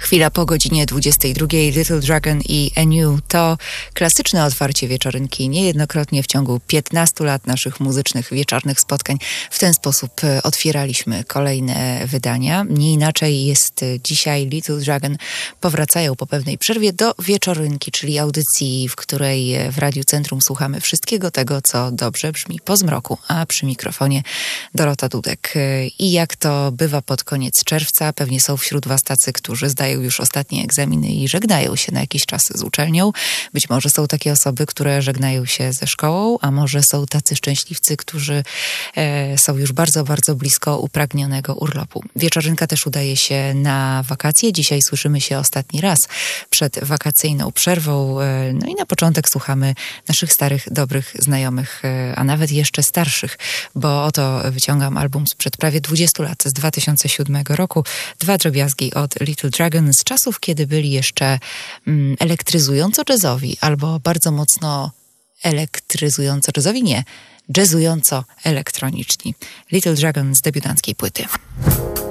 Chwila po godzinie 22. Little Dragon i Enu to klasyczne otwarcie wieczorynki. Niejednokrotnie w ciągu 15 lat naszych muzycznych wieczornych spotkań w ten sposób otwieraliśmy kolejne wydania. Nie inaczej jest dzisiaj. Little Dragon powracają po pewnej przerwie do wieczorynki, czyli audycji, w której w Radiu Centrum słuchamy wszystkiego tego, co dobrze brzmi po zmroku, a przy mikrofonie Dorota Dudek. I jak to bywa pod koniec czerwca, pewnie są wśród Was tacy, którzy zdają już ostatnie egzaminy i żegnają się na jakiś czas z uczelnią. Być może są takie osoby, które żegnają się ze szkołą, a może są tacy szczęśliwcy, którzy są już bardzo, bardzo blisko upragnionego urlopu. Wieczorynka też udaje się na wakacje. Dzisiaj słyszymy się ostatni raz przed wakacyjną przerwą. No i na początek słuchamy naszych starych, dobrych znajomych, a nawet jeszcze starszych, bo oto wyciągam album sprzed prawie 20 lat, z 2007 roku. 2 drobiazgi od Little Dragon z czasów, kiedy byli jeszcze elektryzująco jazzowi, albo bardzo mocno elektryzująco jazzowi, nie, jazzująco elektroniczni. Little Dragon z debiutanckiej płyty.